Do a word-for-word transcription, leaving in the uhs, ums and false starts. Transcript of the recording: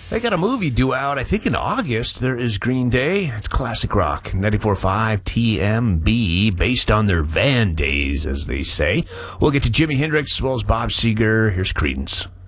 They got a movie due out, I think, in August. There is Green Day. It's classic rock. ninety-four point five T M B, based on their van days, as they say. We'll get to Jimi Hendrix as well as Bob Seger. Here's Creedence.